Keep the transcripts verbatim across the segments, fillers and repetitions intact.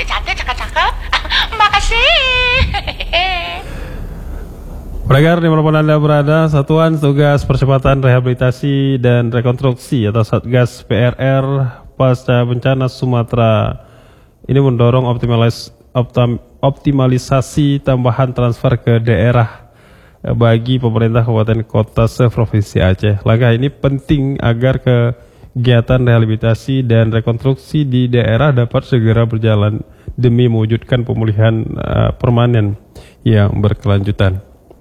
cantik-cantik, cakep-cakep. Makasih. Pendengar dimanapun Anda berada, Satuan Tugas Percepatan Rehabilitasi dan Rekonstruksi atau Satgas P R R Pasca Bencana Sumatera ini mendorong optimalis, optim, optimalisasi tambahan transfer ke daerah bagi pemerintah kabupaten kota se-Provinsi Aceh. Langkah ini penting agar kegiatan rehabilitasi dan rekonstruksi di daerah dapat segera berjalan demi mewujudkan pemulihan uh, permanen yang berkelanjutan.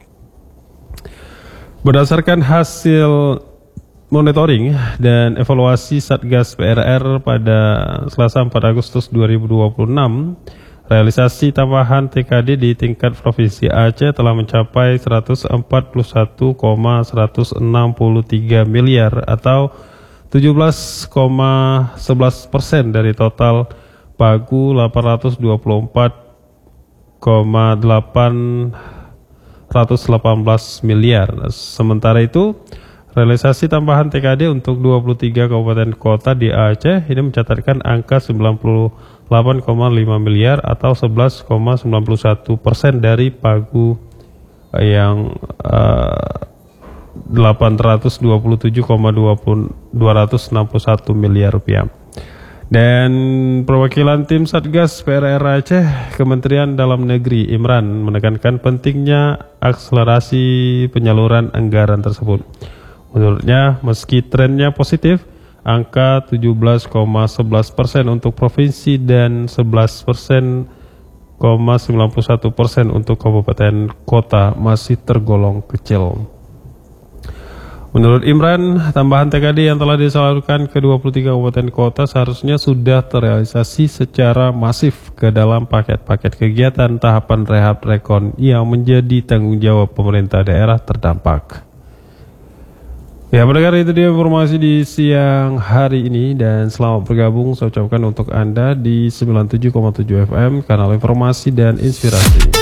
Berdasarkan hasil monitoring dan evaluasi Satgas P R R pada Selasa empat Agustus dua ribu dua puluh enam, realisasi tambahan T K D di tingkat Provinsi Aceh telah mencapai seratus empat puluh satu koma seratus enam puluh tiga miliar atau tujuh belas koma sebelas persen dari total pagu delapan ratus dua puluh empat koma delapan ratus delapan belas miliar. Sementara itu, realisasi tambahan T K D untuk dua puluh tiga kabupaten kota di Aceh ini mencatatkan angka sembilan puluh delapan koma lima miliar atau sebelas koma sembilan puluh satu persen dari pagu yang uh, delapan ratus dua puluh tujuh koma dua ratus enam puluh satu miliar rupiah. Dan perwakilan tim Satgas P R R Aceh, Kementerian Dalam Negeri Imran menekankan pentingnya akselerasi penyaluran anggaran tersebut. Menurutnya, meski trennya positif, angka tujuh belas koma sebelas persen untuk provinsi dan sebelas koma sembilan puluh satu persen untuk kabupaten kota masih tergolong kecil. Menurut Imran, tambahan T K D yang telah disalurkan ke dua puluh tiga kabupaten kota seharusnya sudah terrealisasi secara masif ke dalam paket-paket kegiatan tahapan rehab rekon yang menjadi tanggung jawab pemerintah daerah terdampak. Ya, pendengar, itu dia informasi di siang hari ini dan selamat bergabung saya ucapkan untuk Anda di sembilan puluh tujuh koma tujuh F M, kanal informasi dan inspirasi.